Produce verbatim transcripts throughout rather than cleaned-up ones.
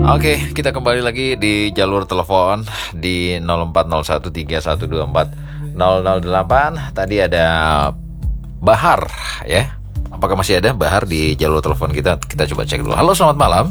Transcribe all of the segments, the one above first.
Oke, kita kembali lagi di jalur telepon di nol empat nol satu tiga satu dua empat nol nol delapan. Tadi ada Bahar ya. Apakah masih ada Bahar di jalur telepon kita? Kita coba cek dulu. Halo, selamat malam.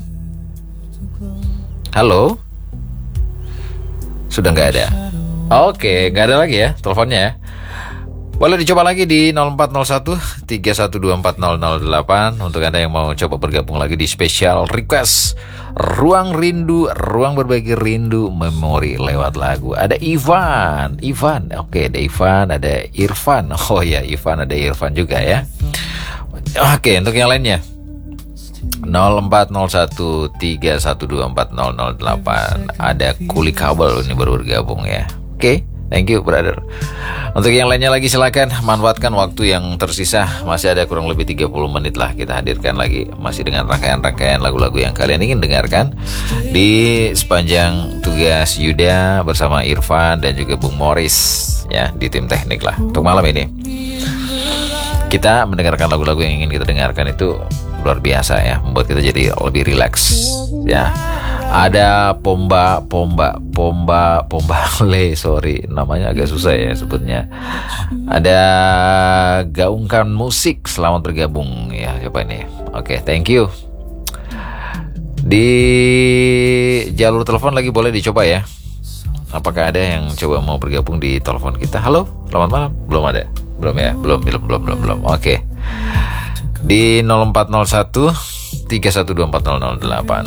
Halo. Sudah nggak ada. Oke, nggak ada lagi ya teleponnya ya. Boleh dicoba lagi di nol empat nol satu tiga satu dua empat nol nol delapan untuk Anda yang mau coba bergabung lagi di special request Ruang Rindu, Ruang Berbagi Rindu Memori lewat lagu. Ada Ivan, Ivan, oke ada Ivan, ada Irfan. Oh ya, Ivan, ada Irfan juga ya. Oke, untuk yang lainnya nol empat nol satu tiga satu dua empat nol nol delapan. Ada Kuli Kabel ini baru bergabung ya. Oke, thank you brother. Untuk yang lainnya lagi silakan manfaatkan waktu yang tersisa. Masih ada kurang lebih tiga puluh menit lah kita hadirkan lagi. Masih dengan rangkaian-rangkaian lagu-lagu yang kalian ingin dengarkan di sepanjang tugas Yuda bersama Irfan dan juga Bung Morris ya di tim teknik lah. Untuk malam ini kita mendengarkan lagu-lagu yang ingin kita dengarkan itu luar biasa ya, membuat kita jadi lebih rileks ya. Ada Pomba Pomba Pomba Pomba Le, sorry namanya agak susah ya sebutnya. Ada Gaungkan Musik, selamat bergabung ya. Coba ini. Oke, okay, thank you. Di jalur telepon lagi boleh dicoba ya. Apakah ada yang coba mau bergabung di telepon kita? Halo, selamat malam. Belum ada. Belum ya? Belum, belum, belum, belum, belum. Oke. Okay. Di nol empat nol satu tiga satu dua empat nol nol delapan.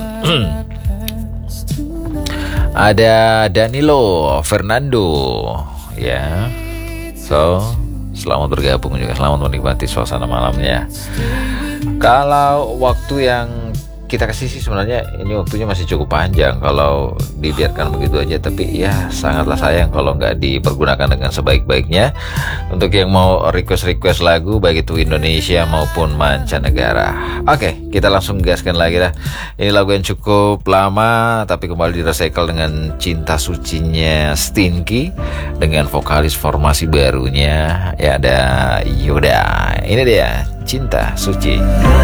Ada Danilo Fernando ya. So, selamat bergabung juga, selamat menikmati suasana malamnya. Kalau waktu yang kita kasih sih sebenarnya ini waktunya masih cukup panjang kalau dibiarkan begitu aja, tapi ya sangatlah sayang kalau nggak dipergunakan dengan sebaik-baiknya. Untuk yang mau request-request lagu baik itu Indonesia maupun mancanegara. Oke, kita langsung gaskan lagi lah. Ini lagu yang cukup lama tapi kembali di-recycle dengan Cinta Sucinya Stinky dengan vokalis formasi barunya ya ada Yuda. Ini dia Cinta Suci.